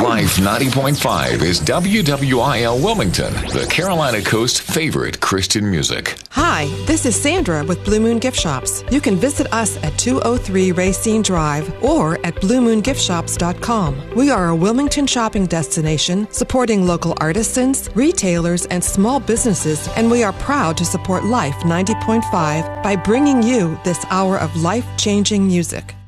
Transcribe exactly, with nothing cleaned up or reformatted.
Life ninety point five is W W I L Wilmington, the Carolina Coast's favorite Christian music. Hi, this is Sandra with Blue Moon Gift Shops. You can visit us at two oh three Racine Drive or at blue moon gift shops dot com. We are a Wilmington shopping destination supporting local artisans, retailers, and small businesses, and we are proud to support Life ninety point five by bringing you this hour of life-changing music.